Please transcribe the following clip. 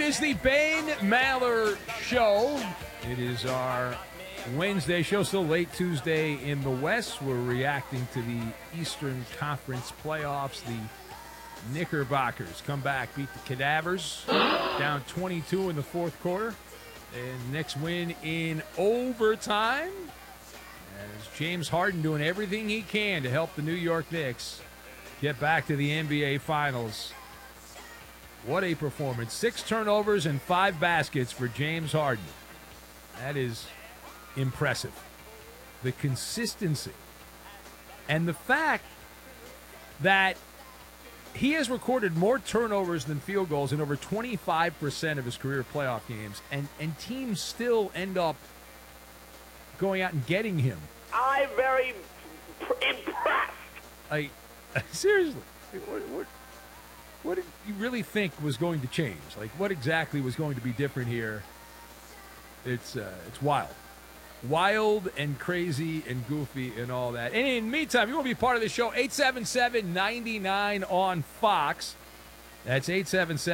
is the Bane Maller Show. It is our Wednesday show, still late Tuesday in the West. We're reacting to the Eastern Conference playoffs. The Knickerbockers come back, beat the Cadavers, down 22 in the fourth quarter. And Knicks win in overtime as James Harden doing everything he can to help the New York Knicks get back to the NBA Finals. What a performance. 6 turnovers and 5 baskets for James Harden. That is impressive. The consistency and the fact that he has recorded more turnovers than field goals in over 25% of his career playoff games, and teams still end up going out and getting him. I'm very impressed. Like, seriously, what did you really think was going to change? Like, what exactly was going to be different here? It's wild. Wild and crazy and goofy and all that. And in the meantime, you want to be part of the show, 877-99 on Fox. That's 877